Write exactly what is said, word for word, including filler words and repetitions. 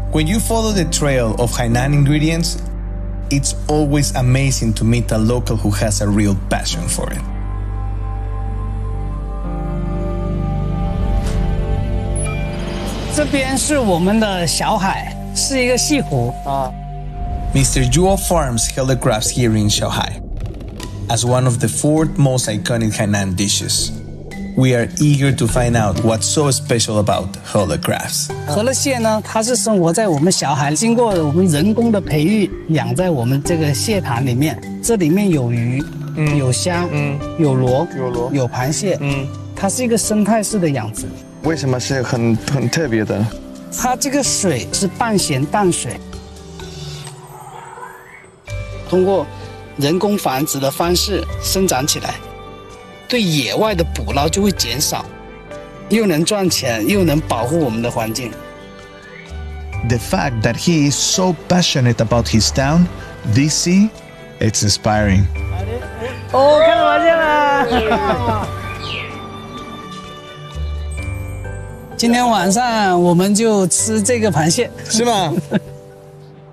When you follow the trail of Hainan ingredients, it's always amazing to meet a local who has a real passion for it. 这边是我们的小海，是一个西湖啊。 Mister Zhuo farms Hella crabs here in Shanghai as one of the fourth most iconic Hainan dishes. We are eager to find out what's so special about Hella crabs. 河乐蟹呢，它是生活在我们小海，经过我们人工的培育，养在我们这个蟹塘里面。这里面有鱼，嗯，有虾，嗯，有螺，有螺，有螃蟹，嗯，它是一个生态式的养殖。 为什么是很很特别的？ 它这个水是半咸淡水，通过人工繁殖的方式生长起来。对野外的捕捞就会减少，又能赚钱，又能保护我们的环境。 The fact that he is so passionate about his town, this sea, it's inspiring. 哦，看到螃蟹了！今天晚上我们就吃这个螃蟹， 是吗？